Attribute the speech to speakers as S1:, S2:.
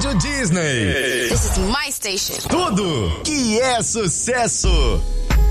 S1: Rádio Disney.
S2: This is my station.
S1: Tudo que é sucesso.